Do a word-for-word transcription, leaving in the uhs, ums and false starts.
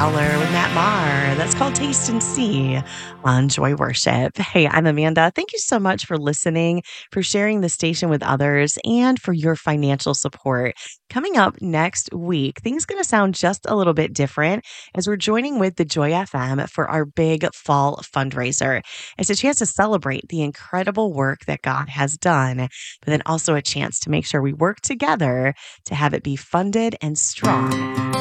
Fowler with Matt Maher. That's called Taste and See on Joy Worship. Hey, I'm Amanda. Thank you so much for listening, for sharing the station with others, and for your financial support. Coming up next week, things going to sound just a little bit different as we're joining with the Joy F M for our big fall fundraiser. It's a chance to celebrate the incredible work that God has done, but then also a chance to make sure we work together to have it be funded and strong.